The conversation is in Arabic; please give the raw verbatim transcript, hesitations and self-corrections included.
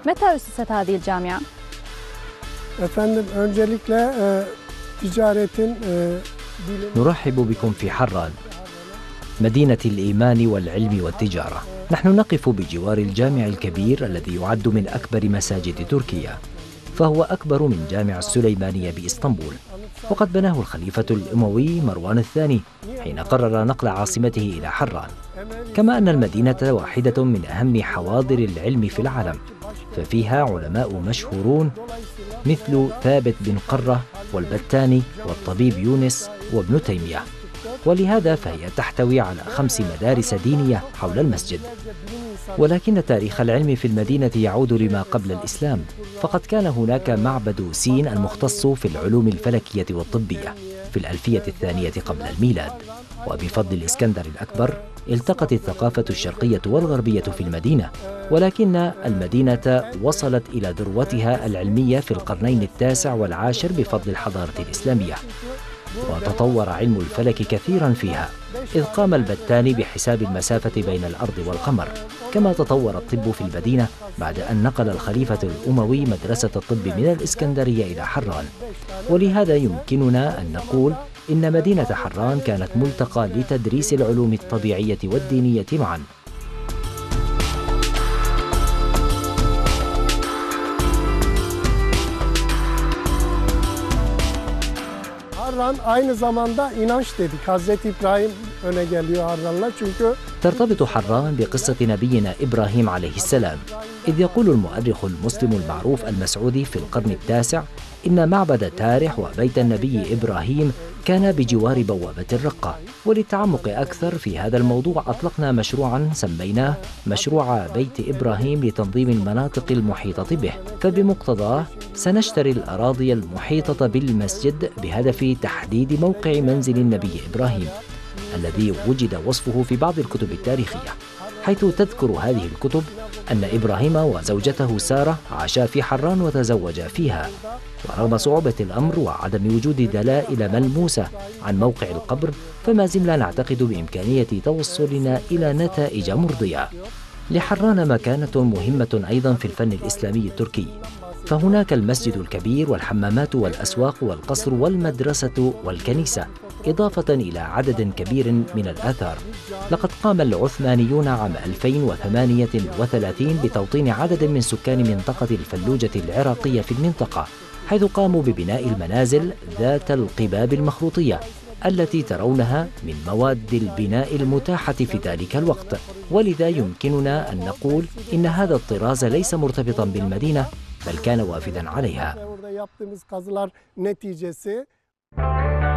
متى أسست هذه الجامعة؟ Efendim öncelikle e, ticaretin e, نرحب بكم في حران، مدينة الإيمان والعلم والتجارة. نحن نقف بجوار الجامع الكبير الذي يعد من أكبر مساجد تركيا، فهو أكبر من جامع السليمانية بإسطنبول، وقد بناه الخليفة الأموي مروان الثاني حين قرر نقل عاصمته إلى حران. كما أن المدينة واحدة من أهم حواضر العلم في العالم، ففيها علماء مشهورون مثل ثابت بن قرة والبتاني والطبيب يونس وابن تيمية، ولهذا فهي تحتوي على خمس مدارس دينية حول المسجد. ولكن تاريخ العلم في المدينة يعود لما قبل الإسلام، فقد كان هناك معبد سين المختص في العلوم الفلكية والطبية في الألفية الثانية قبل الميلاد. وبفضل الإسكندر الأكبر التقت الثقافة الشرقية والغربية في المدينة، ولكن المدينة وصلت إلى ذروتها العلمية في القرنين التاسع والعاشر بفضل الحضارة الإسلامية، وتطور علم الفلك كثيرا فيها، إذ قام البتاني بحساب المسافة بين الأرض والقمر. كما تطور الطب في المدينة بعد أن نقل الخليفة الأموي مدرسة الطب من الإسكندرية إلى حران، ولهذا يمكننا أن نقول إن مدينة حران كانت ملتقى لتدريس العلوم الطبيعية والدينية معا. Harran aynı zamanda inanç dedik. Hazreti İbrahim öne geliyor Harran'la çünkü ترتبط حران بقصة نبينا إبراهيم عليه السلام، إذ يقول المؤرخ المسلم المعروف المسعودي في القرن التاسع إن معبد تارح وبيت النبي إبراهيم كان بجوار بوابة الرقة. وللتعمق أكثر في هذا الموضوع أطلقنا مشروعا سميناه مشروع بيت إبراهيم لتنظيم المناطق المحيطة به، فبمقتضاه سنشتري الأراضي المحيطة بالمسجد بهدف تحديد موقع منزل النبي إبراهيم الذي وجد وصفه في بعض الكتب التاريخية، حيث تذكر هذه الكتب أن إبراهيم وزوجته سارة عاشا في حران وتزوجا فيها. ورغم صعوبة الأمر وعدم وجود دلائل ملموسة عن موقع القبر، فما زلنا نعتقد بإمكانية توصلنا إلى نتائج مرضية. لحران مكانة مهمة أيضا في الفن الإسلامي التركي، فهناك المسجد الكبير والحمامات والأسواق والقصر والمدرسة والكنيسة، إضافة إلى عدد كبير من الآثار. لقد قام العثمانيون عام ألفين وثمانية وثلاثين بتوطين عدد من سكان منطقة الفلوجة العراقية في المنطقة، حيث قاموا ببناء المنازل ذات القباب المخروطية التي ترونها من مواد البناء المتاحة في ذلك الوقت. ولذا يمكننا أن نقول إن هذا الطراز ليس مرتبطا بالمدينة، بل كان وافدا عليها.